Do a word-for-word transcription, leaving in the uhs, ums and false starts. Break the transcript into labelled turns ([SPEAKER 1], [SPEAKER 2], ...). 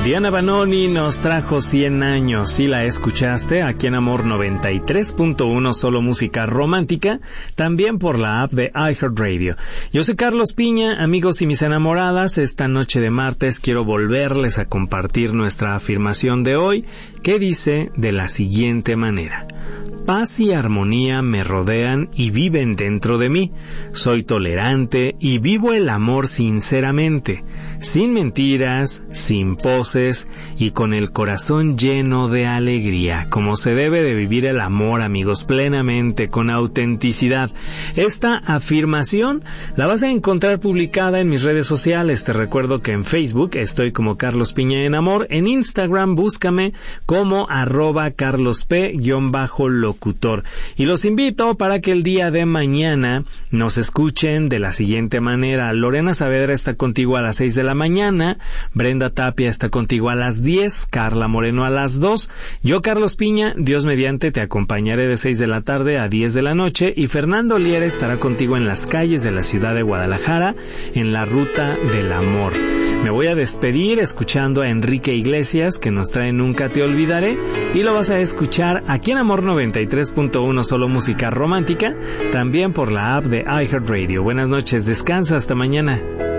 [SPEAKER 1] Diana Banoni nos trajo cien años, si la escuchaste, aquí en Amor noventa y tres punto uno, solo música romántica, también por la app de iHeartRadio. Yo soy Carlos Piña, amigos y mis enamoradas, esta noche de martes quiero volverles a compartir nuestra afirmación de hoy, que dice de la siguiente manera: paz y armonía me rodean y viven dentro de mí. Soy tolerante y vivo el amor sinceramente, sin mentiras, sin poses y con el corazón lleno de alegría, como se debe de vivir el amor, amigos, plenamente, con autenticidad. Esta afirmación la vas a encontrar publicada en mis redes sociales. Te recuerdo que en Facebook estoy como Carlos Piña en Amor, en Instagram búscame como arroba carlosp-locutor. Y los invito para que el día de mañana nos escuchen de la siguiente manera. Lorena Saavedra está contigo a las seis de la mañana, Brenda Tapia está contigo a las diez, Carla Moreno a las dos, yo Carlos Piña, Dios mediante, te acompañaré de seis de la tarde a diez de la noche y Fernando Liera estará contigo en las calles de la ciudad de Guadalajara en la ruta del amor. Me voy a despedir escuchando a Enrique Iglesias, que nos trae Nunca te olvidaré, y lo vas a escuchar aquí en Amor noventa y tres punto uno, solo música romántica, también por la app de iHeartRadio. Buenas noches, descansa, hasta mañana.